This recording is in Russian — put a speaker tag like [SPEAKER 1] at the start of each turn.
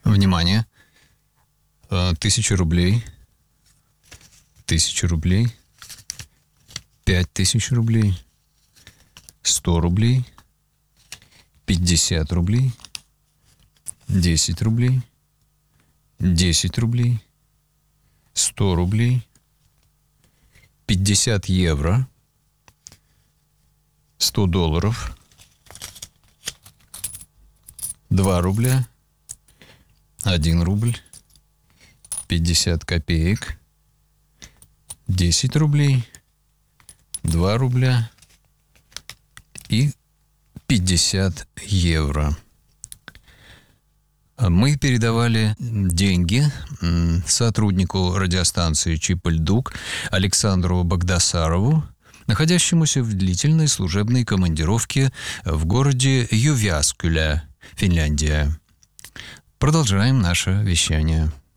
[SPEAKER 1] Внимание. 1000 рублей. 1000 рублей. 5000 рублей. 100 рублей. 50 рублей. 10 рублей. 10 рублей. 100 рублей. 50 евро. 100 долларов. 2 рубля. 1 рубль. 50 копеек. 10 рублей. 2 рубля. И 50 евро. Мы передавали деньги сотруднику радиостанции Чипальдук Александру Багдасарову, находящемуся в длительной служебной командировке в городе Ювяскюля, Финляндия. Продолжаем наше вещание.